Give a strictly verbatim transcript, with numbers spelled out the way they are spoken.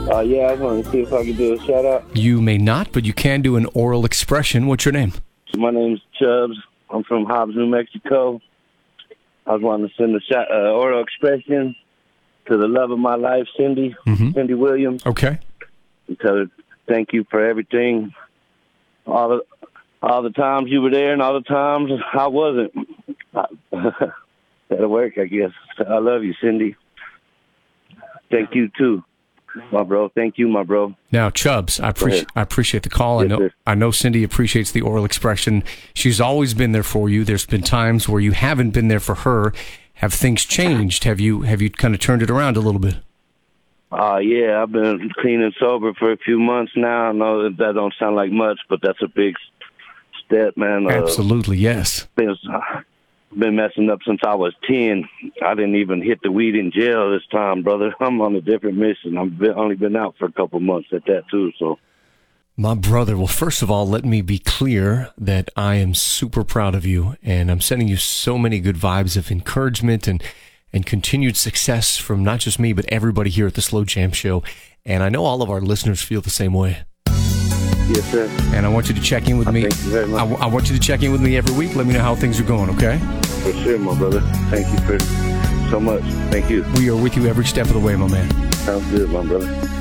Uh, yeah, I was wanting to see if I could do a shout-out. You may not, but you can do an oral expression. What's your name? My name's Chubbs. I'm from Hobbs, New Mexico. I was wanting to send a shout, uh, oral expression to the love of my life, Cindy, mm-hmm. Cindy Williams. Okay. And tell her thank you for everything, all the all the times you were there and all the times I wasn't. That'll work, I guess. I love you, Cindy. Thank you, too, my bro. Thank you, my bro. Now, Chubbs, I appreciate I appreciate the call. Yes, I know sir. I know Cindy appreciates the oral expression. She's always been there for you. There's been times where you haven't been there for her. Have things changed? Have you have you kind of turned it around a little bit? Uh, yeah, I've been clean and sober for a few months now. I know that, that don't sound like much, but that's a big step, man. Uh, Absolutely, yes. Been, been messing up since I was ten. I didn't even hit the weed in jail this time, brother. I'm on a different mission. I've been, only been out for a couple months at that, too, so... My brother, well, first of all, let me be clear that I am super proud of you, and I'm sending you so many good vibes of encouragement and, and continued success from not just me, but everybody here at the Slow Jam Show. And I know all of our listeners feel the same way. Yes, sir. And I want you to check in with I me. Thank you very much. I, I want you to check in with me every week. Let me know how things are going, okay? For sure, my brother. Thank you for so much. Thank you. We are with you every step of the way, my man. Sounds good, my brother.